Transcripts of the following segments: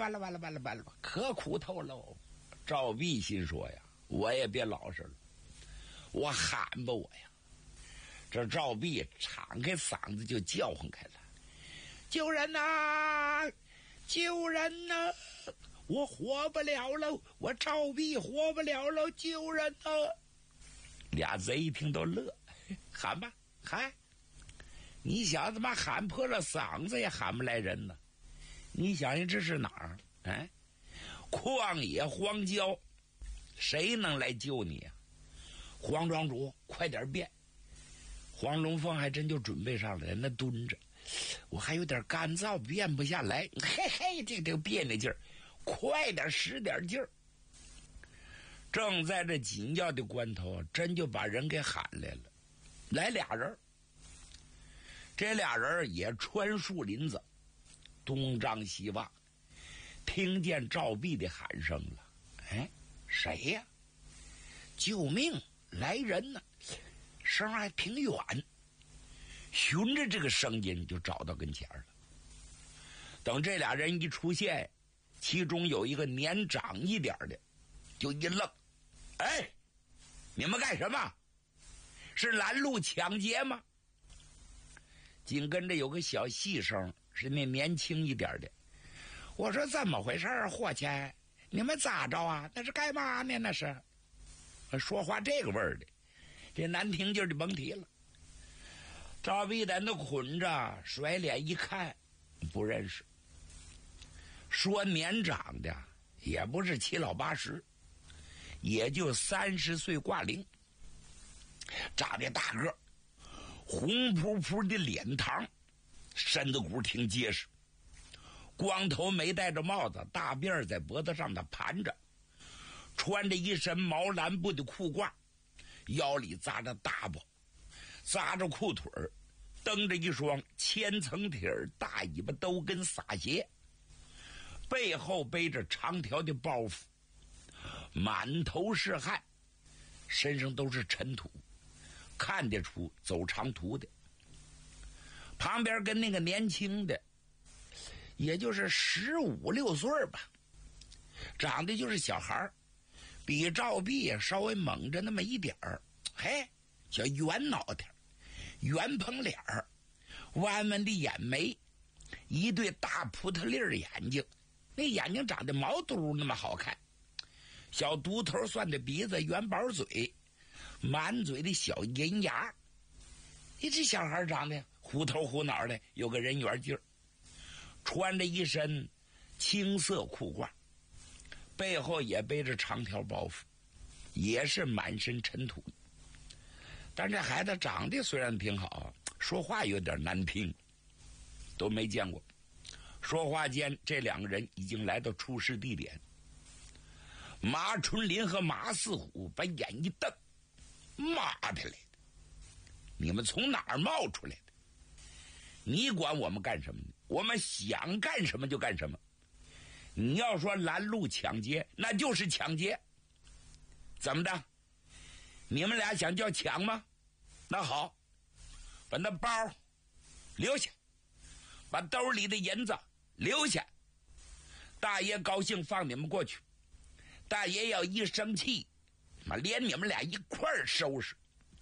了，可苦头喽。赵壁心说呀，我也别老实了，我喊吧我呀。这赵壁敞开嗓子就叫唤开了，救人呐，救人呐，我活不了了，我赵壁活不了了，救人呐。俩贼一听都乐，喊吧喊，你小子妈喊破了嗓子也喊不来人呢。你想想这是哪儿？哎，旷野荒郊，谁能来救你呀？黄庄主快点变。黄龙凤还真就准备上来，那蹲着，我还有点干燥，变不下来。嘿嘿，这个别那劲儿，快点使点劲儿。正在这紧要的关头，真就把人给喊来了。来俩人，这俩人也穿树林子，东张西望，听见赵壁的喊声了。哎，谁呀？救命！来人呢！声还挺远，循着这个声音就找到跟前了。等这俩人一出现，其中有一个年长一点的就一愣，哎，你们干什么？是拦路抢劫吗？紧跟着有个小细声，是那年轻一点的，我说怎么回事啊，伙计，你们咋着啊？那是干嘛呢？那是说话这个味儿的，这难听劲儿就甭提了。赵壁在那捆着，甩脸一看不认识，说年长的也不是七老八十，也就30岁挂零，长得大个，红扑扑的脸膛，身子骨挺结实，光头没戴着帽子，大辫儿在脖子上的盘着，穿着一身毛蓝布的裤褂，腰里扎着大包，扎着裤腿儿，蹬着一双千层铁大尾巴兜跟洒鞋，背后背着长条的包袱，满头是汗，身上都是尘土，看得出走长途的。旁边跟那个年轻的也就是15、16岁吧，长得就是小孩，比赵壁稍微猛着那么一点儿，嘿，叫圆脑袋，圆蓬脸儿，弯弯的眼眉，一对大葡萄粒儿眼睛，那眼睛长得毛嘟那么好看，小独头蒜的鼻子，圆薄嘴，满嘴的小银牙。你这小孩长得虎头虎脑的，有个人缘劲儿，穿着一身青色裤褂，背后也背着长条包袱，也是满身尘土。但这孩子长得虽然挺好，说话有点难听，都没见过。说话间，这两个人已经来到出事地点。马春林和马四虎把眼一瞪，妈的嘞，你们从哪儿冒出来的？你管我们干什么呢？我们想干什么就干什么。你要说拦路抢劫，那就是抢劫。怎么的？你们俩想叫抢吗？那好，把那包留下，把兜里的银子留下，大爷高兴放你们过去，大爷要一生气，连你们俩一块儿收拾。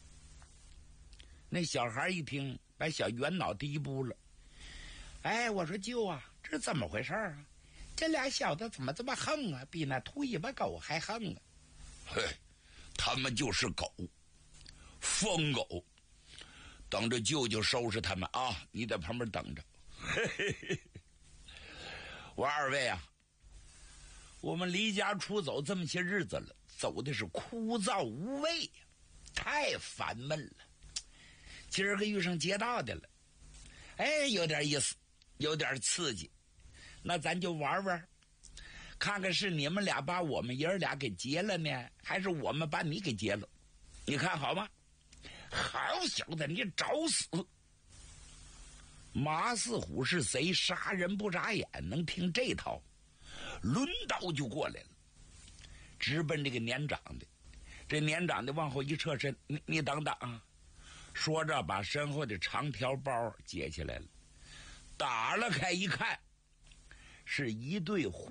那小孩一听，把小圆脑袋一扑了，哎，我说舅啊，这怎么回事啊？这俩小子怎么这么横啊？比那秃尾巴狗还横啊！嘿，他们就是狗，疯狗，等着舅舅收拾他们啊！你在旁边等着。嘿嘿嘿，我二位啊，我们离家出走这么些日子了，走的是枯燥无味呀，太烦闷了。今儿个遇上劫道的了，哎，有点意思，有点刺激，那咱就玩玩，看看是你们俩把我们爷儿俩给劫了呢，还是我们把你给劫了？你看好吗？好小子，你找死！马四虎是贼，杀人不眨眼，能听这套，抡刀就过来了，直奔这个年长的。这年长的往后一侧身，你等等啊！说着把身后的长条包解起来了，打了开一看，是一对